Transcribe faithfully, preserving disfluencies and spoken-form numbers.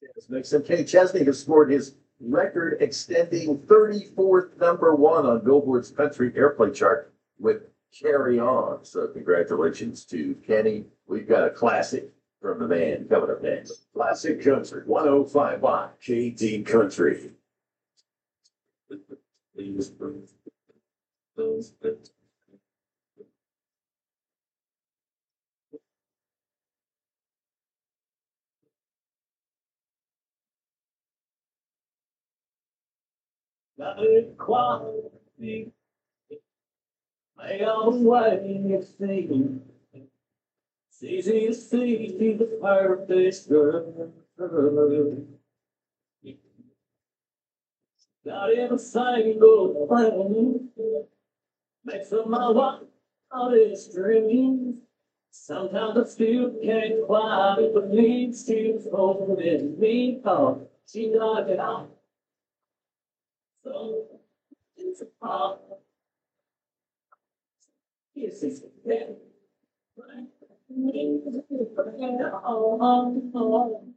Yes, Mixon K. Chesney has scored his record extending thirty-fourth number one on Billboard's country airplay chart with Carry On. So congratulations to Kenny. We've got a classic from the band coming up next. Classic Country, one oh five point one K T Country. Got it quality, my own way of thinking. It's easy to see the perfect girl. Not in a single frame, makes of my wildest dreams. Sometimes I still can't climb it, but needs to hold in me. Oh, she got it on. So it's a pop. Yes, it's a bit. Oh, oh, oh.